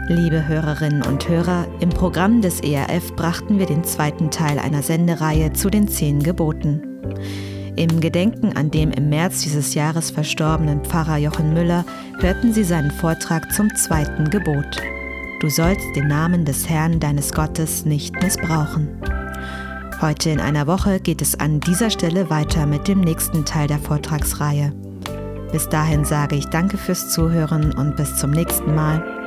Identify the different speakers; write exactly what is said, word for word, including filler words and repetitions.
Speaker 1: Liebe Hörerinnen und Hörer, im Programm des E R F brachten wir den zweiten Teil einer Sendereihe zu den zehn Geboten. Im Gedenken an dem im März dieses Jahres verstorbenen Pfarrer Jochen Müller hörten Sie seinen Vortrag zum zweiten Gebot. Du sollst den Namen des Herrn deines Gottes nicht missbrauchen. Heute in einer Woche geht es an dieser Stelle weiter mit dem nächsten Teil der Vortragsreihe. Bis dahin sage ich Danke fürs Zuhören und bis zum nächsten Mal.